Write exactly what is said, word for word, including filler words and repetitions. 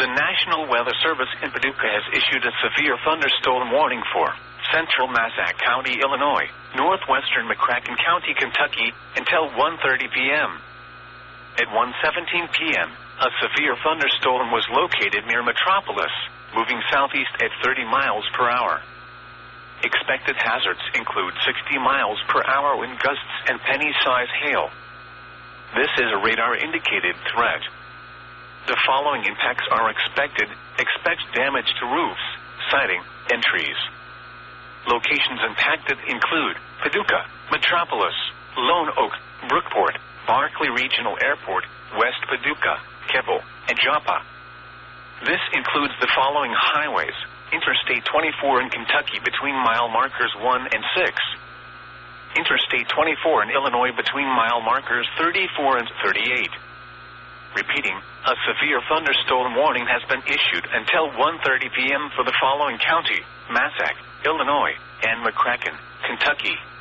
The National Weather Service in Paducah has issued a severe thunderstorm warning for central Massac County, Illinois, northwestern McCracken County, Kentucky, until one thirty p.m. At one seventeen p.m., a severe thunderstorm was located near Metropolis, moving southeast at thirty miles per hour. Expected hazards include sixty miles per hour wind gusts and penny-size hail. This is a radar-indicated threat. The following impacts are expected. Expect damage to roofs, siding, and trees. Locations impacted include Paducah, Metropolis, Lone Oak, Brookport, Barkley Regional Airport, West Paducah, Keble, and Joppa. This includes the following highways: Interstate twenty-four in Kentucky between mile markers one and six. Interstate twenty-four in Illinois between mile markers thirty-four and thirty-eight. Repeating, a severe thunderstorm warning has been issued until one thirty p.m. for the following county: Massac, Illinois, and McCracken, Kentucky.